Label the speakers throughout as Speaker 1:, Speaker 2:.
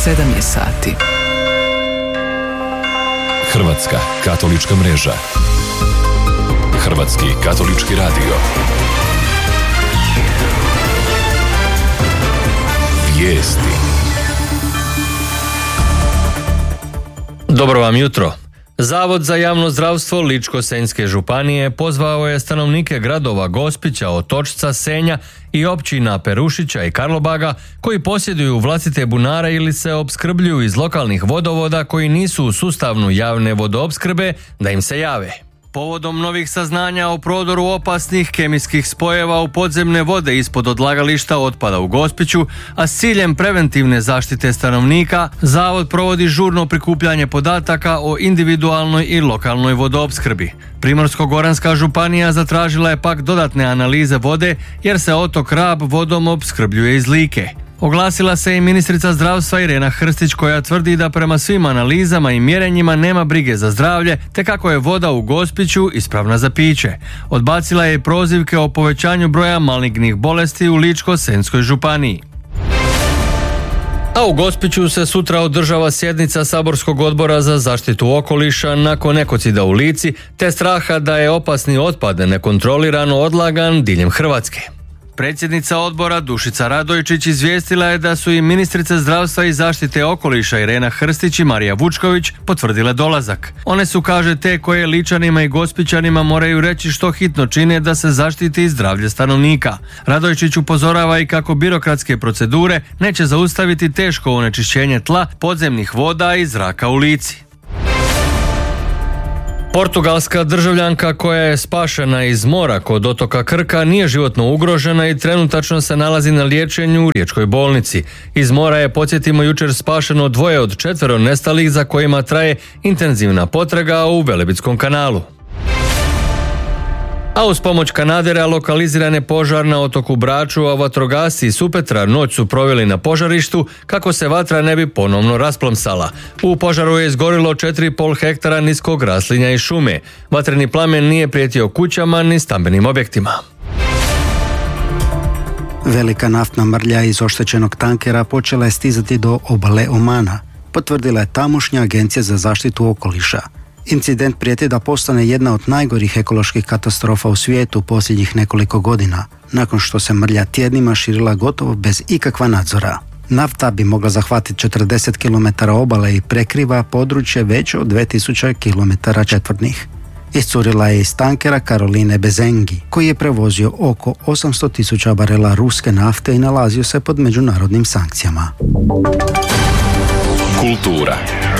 Speaker 1: 7 je sati.
Speaker 2: Hrvatska katolička mreža. Hrvatski katolički radio. Vijesti.
Speaker 3: Dobro vam jutro. Zavod za javno zdravstvo Ličko-senjske županije pozvao je stanovnike gradova Gospića, Otočca, Senja i općina Perušića i Karlobaga koji posjeduju vlastite bunare ili se opskrbljuju iz lokalnih vodovoda koji nisu u sustavu javne vodoopskrbe da im se jave. Povodom novih saznanja o prodoru opasnih kemijskih spojeva u podzemne vode ispod odlagališta otpada u Gospiću, a s ciljem preventivne zaštite stanovnika, Zavod provodi žurno prikupljanje podataka o individualnoj i lokalnoj vodoopskrbi. Primorsko-goranska županija zatražila je pak dodatne analize vode jer se otok Rab vodom opskrbljuje iz Like. Oglasila se i ministrica zdravstva Irena Hrstić koja tvrdi da prema svim analizama i mjerenjima nema brige za zdravlje te kako je voda u Gospiću ispravna za piće. Odbacila je i prozivke o povećanju broja malignih bolesti u Ličko-senjskoj županiji. A u Gospiću se sutra održava sjednica Saborskog odbora za zaštitu okoliša nakon ekocida u Lici te straha da je opasni otpad nekontrolirano odlagan diljem Hrvatske. Predsjednica odbora Dušica Radojčić izvijestila je da su i ministrice zdravstva i zaštite okoliša Irena Hrstić i Marija Vučković potvrdile dolazak. One su, kaže, te koje Ličanima i Gospićanima moraju reći što hitno čine da se zaštiti zdravlje stanovnika. Radojčić upozorava i kako birokratske procedure neće zaustaviti teško onečišćenje tla, podzemnih voda i zraka u Lici. Portugalska državljanka koja je spašena iz mora kod otoka Krka nije životno ugrožena i trenutačno se nalazi na liječenju u riječkoj bolnici. Iz mora je, podsjetimo, jučer spašeno 2 od 4 nestalih za kojima traje intenzivna potraga u Velebitskom kanalu. A uz pomoć kanadera lokaliziran je požar na otoku Braču, a vatrogasci iz Supetra noć su proveli na požarištu kako se vatra ne bi ponovno rasplomsala. U požaru je izgorilo 4,5 hektara niskog raslinja i šume. Vatreni plamen nije prijetio kućama ni stambenim objektima.
Speaker 4: Velika naftna mrlja iz oštećenog tankera počela je stizati do obale Omana, potvrdila je tamošnja agencija za zaštitu okoliša. Incident prijeti da postane jedna od najgorih ekoloških katastrofa u svijetu posljednjih nekoliko godina, nakon što se mrlja tjednima širila gotovo bez ikakva nadzora. Nafta bi mogla zahvatiti 40 km obale i prekriva područje veće od 2000 km četvrtnih. Iscurila je iz tankera Karoline Bezengi, koji je prevozio oko 800.000 barela ruske nafte i nalazio se pod međunarodnim sankcijama.
Speaker 2: Kultura.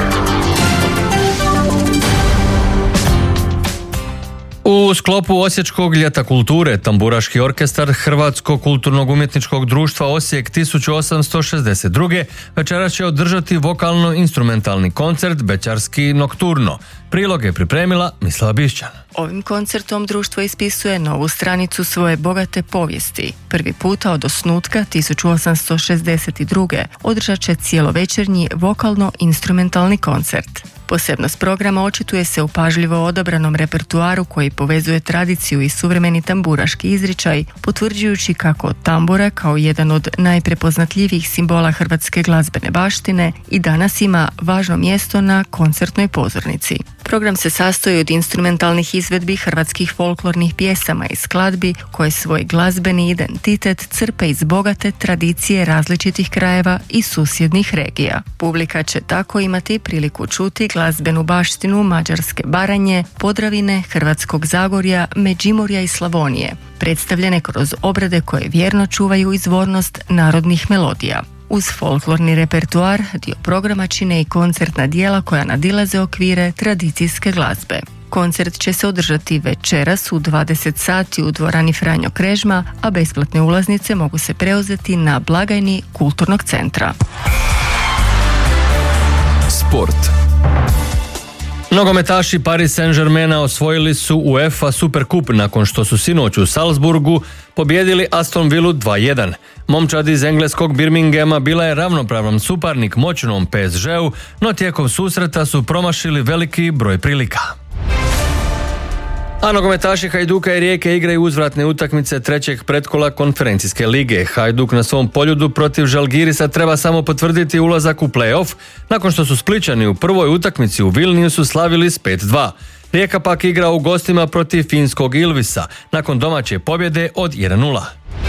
Speaker 3: U sklopu Osječkog ljeta kulture Tamburaški orkestar Hrvatskog kulturnog umjetničkog društva Osijek 1862. večeras će održati vokalno-instrumentalni koncert Bećarski nokturno. Prilog je pripremila Mislava Bišćan.
Speaker 5: Ovim koncertom društvo ispisuje novu stranicu svoje bogate povijesti. Prvi puta od osnutka 1862. održat će cijelovečernji vokalno-instrumentalni koncert. Posebnost programa očituje se u pažljivo odabranom repertuaru koji povezuje tradiciju i suvremeni tamburaški izričaj, potvrđujući kako tambura kao jedan od najprepoznatljivijih simbola hrvatske glazbene baštine i danas ima važno mjesto na koncertnoj pozornici. Program se sastoji od instrumentalnih izvedbi hrvatskih folklornih pjesama i skladbi koje svoj glazbeni identitet crpe iz bogate tradicije različitih krajeva i susjednih regija. Publika će tako imati priliku čuti glazbenu baštinu Mađarske Baranje, Podravine, Hrvatskog Zagorja, Međimurja i Slavonije, predstavljene kroz obrade koje vjerno čuvaju izvornost narodnih melodija. Uz folklorni repertuar dio programa čine i koncertna djela koja nadilaze okvire tradicijske glazbe. Koncert će se održati večeras u 20 sati u dvorani Franjo Krežma, a besplatne ulaznice mogu se preuzeti na blagajni Kulturnog centra.
Speaker 2: Sport.
Speaker 3: Nogometaši Paris Saint-Germaina osvojili su UEFA Superkup nakon što su sinoć u Salzburgu pobijedili Aston Villu 2-1. Momčad iz engleskog Birminghama bila je ravnopravan suparnik moćnom PSG-u, no tijekom susreta su promašili veliki broj prilika. A nogometaši Hajduka i Rijeke igraju uzvratne utakmice trećeg pretkola konferencijske lige. Hajduk na svom poljudu protiv Žalgirisa treba samo potvrditi ulazak u play-off, nakon što su Splićani u prvoj utakmici u Vilniusu slavili s 5-2. Rijeka pak igra u gostima protiv finskog Ilvisa, nakon domaće pobjede od 1-0.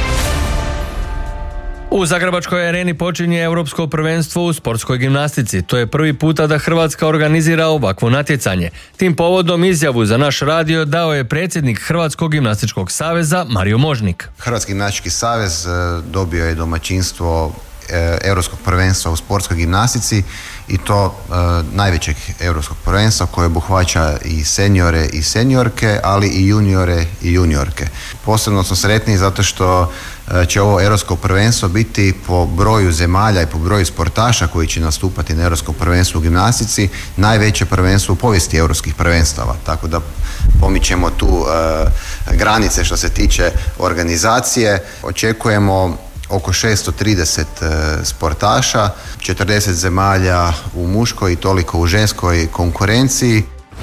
Speaker 3: U Zagrebačkoj areni počinje Europsko prvenstvo u sportskoj gimnastici. To je prvi puta da Hrvatska organizira ovakvo natjecanje. Tim povodom izjavu za naš radio dao je predsjednik Hrvatskog gimnastičkog saveza Mario Možnik.
Speaker 1: Hrvatski gimnastički savez dobio je domaćinstvo Europskog prvenstva u sportskoj gimnastici i to najvećeg europskog prvenstva koje obuhvaća i seniore i seniorke, ali i juniore i juniorke. Posebno smo sretni zato što će ovo europsko prvenstvo biti po broju zemalja i po broju sportaša koji će nastupati na europskom prvenstvu u gimnastici najveće prvenstvo u povijesti europskih prvenstava. Tako da pomičemo tu granice što se tiče organizacije. Očekujemo oko 630 sportaša, 40 zemalja u muškoj i toliko u ženskoj konkurenciji.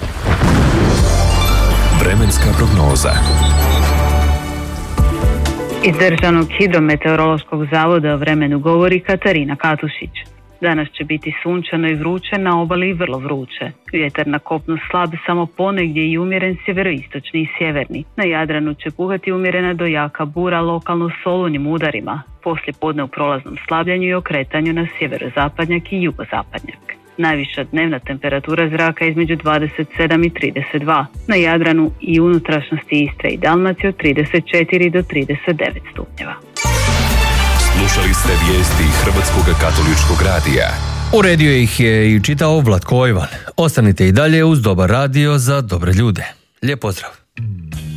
Speaker 2: Vremenska prognoza.
Speaker 6: Iz Državnog hidrometeorološkog zavoda o vremenu govori Katarina Katušić. Danas će biti sunčano i vruće, na obali vrlo vruće. Vjetar na kopnu slab, samo ponegdje i umjeren sjeveroistočni i sjeverni. Na Jadranu će puhati umjerena do jaka bura, lokalno s olujnim udarima. Poslije podne u prolaznom slabljenju i okretanju na sjeverozapadnjak i jugozapadnjak. Najviša dnevna temperatura zraka između 27 i 32. Na Jadranu i unutrašnjosti Istre i Dalmacije od 34 do 39 stupnjeva.
Speaker 2: Slušali ste vijesti Hrvatskog katoličkog radija.
Speaker 3: Uredio ih je i čitao Vlatko Ojvan. Ostanite i dalje uz Dobar radio za dobre ljude. Lijep pozdrav!